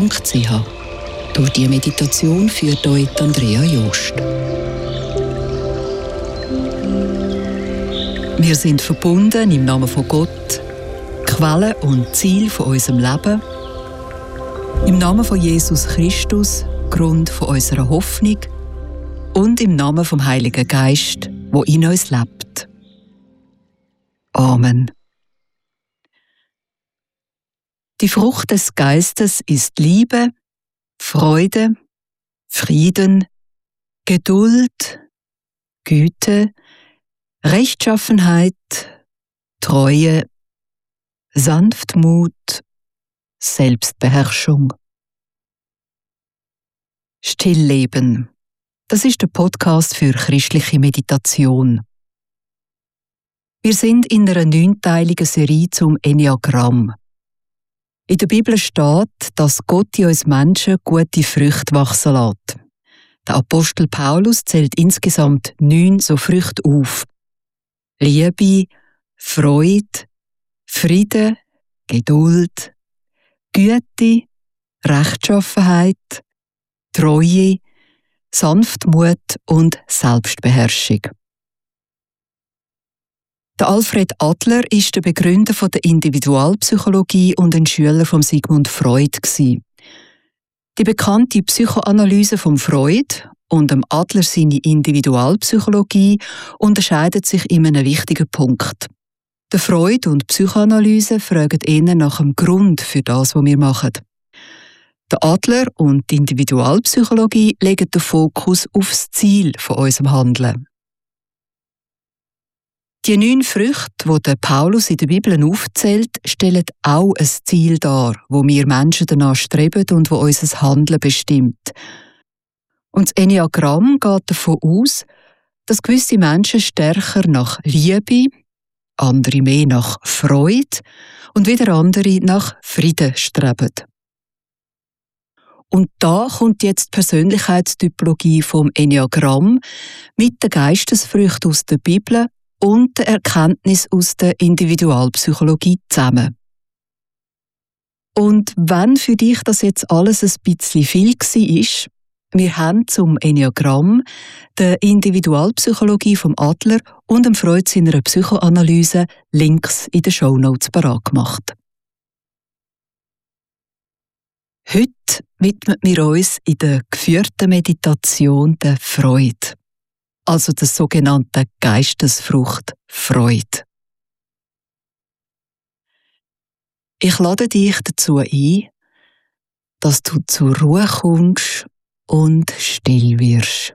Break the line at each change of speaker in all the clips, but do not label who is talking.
Durch die Meditation führt euch Andrea Jost. Wir sind verbunden im Namen von Gott, Quelle und Ziel von unserem Leben, im Namen von Jesus Christus, Grund von unserer Hoffnung und im Namen vom Heiligen Geist, wo in uns lebt. Amen. Die Frucht des Geistes ist Liebe, Freude, Frieden, Geduld, Güte, Rechtschaffenheit, Treue, Sanftmut, Selbstbeherrschung. Stillleben. Das ist der Podcast für christliche Meditation. Wir sind in einer 9-teiligen Serie zum Enneagramm. In der Bibel steht, dass Gott in uns Menschen gute Früchte wachsen lässt. Der Apostel Paulus zählt insgesamt 9 so Früchte auf. Liebe, Freude, Friede, Geduld, Güte, Rechtschaffenheit, Treue, Sanftmut und Selbstbeherrschung. Der Alfred Adler ist der Begründer der Individualpsychologie und ein Schüler von Sigmund Freud. Die bekannte Psychoanalyse von Freud und dem Adler seine Individualpsychologie unterscheidet sich in einem wichtigen Punkt. Der Freud und Psychoanalyse fragen eher nach dem Grund für das, was wir machen. Der Adler und die Individualpsychologie legen den Fokus auf das Ziel von unserem Handeln. Die 9 Früchte, die der Paulus in der Bibel aufzählt, stellen auch ein Ziel dar, wo wir Menschen danach streben und wo unser Handeln bestimmt. Und das Enneagramm geht davon aus, dass gewisse Menschen stärker nach Liebe, andere mehr nach Freude und wieder andere nach Frieden streben. Und da kommt jetzt die Persönlichkeitstypologie vom Enneagramm mit den Geistesfrüchten aus der Bibel und der Erkenntnis aus der Individualpsychologie zusammen. Und wenn für dich das jetzt alles ein bisschen viel war, wir haben zum Enneagramm, der Individualpsychologie vom Adler und dem Freud seiner Psychoanalyse Links in den Shownotes parat gemacht. Heute widmen wir uns in der geführten Meditation der Freude, also der sogenannten Geistesfrucht Freude. Ich lade dich dazu ein, dass du zur Ruhe kommst und still wirst.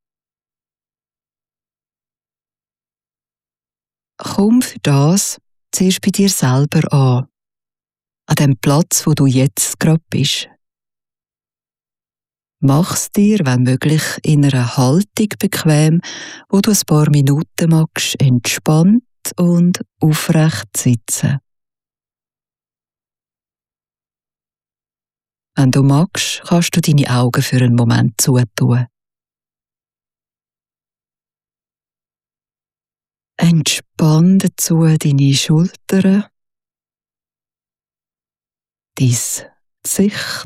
Komm für das zuerst bei dir selber an dem Platz, wo du jetzt gerade bist. Mach's dir, wenn möglich, in einer Haltung bequem, wo du ein paar Minuten magst, entspannt und aufrecht sitzen. Wenn du magst, kannst du deine Augen für einen Moment zutun. Entspann dazu deine Schultern, dein Gesicht.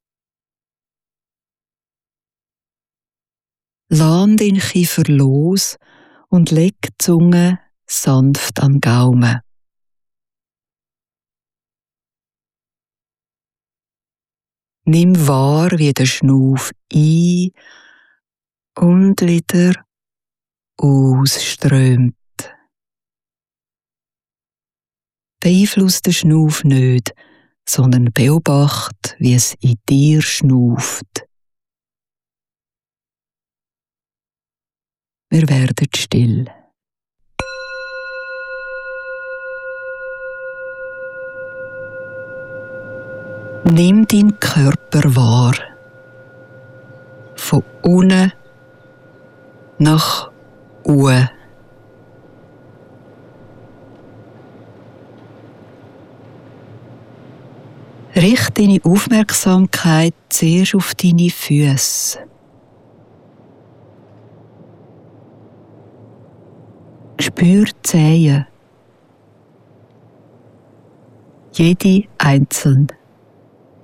Lass den Kiefer los und leg die Zunge sanft an den Gaumen. Nimm wahr, wie der Schnuff ein- und wieder ausströmt. Beeinfluss den Schnuff nicht, sondern beobachte, wie es in dir schnauft. Wir werden still. Nimm deinen Körper wahr. Von unten nach oben. Richte deine Aufmerksamkeit zuerst auf deine Füße. Spür die Zehen. Jede einzeln.